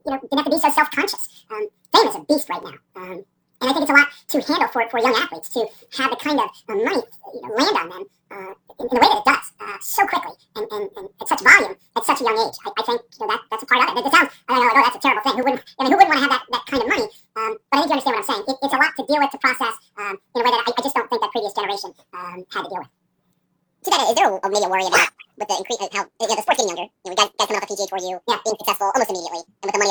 didn't have to be so self-conscious. Fame is a beast right now. And I think it's a lot to handle for young athletes to have the kind of money land on them in the way that it does so quickly and at such volume at such a young age. I think that's a part of it. It sounds, I know that's a terrible thing. Who wouldn't want to have that kind of money? But I think you understand what I'm saying. It's a lot to deal with, to process in a way that I just don't think that previous generation had to deal with. So is there maybe a worry about with the increase how the sport's getting younger? Guys coming off the PGA Tour, being successful almost immediately, and with the money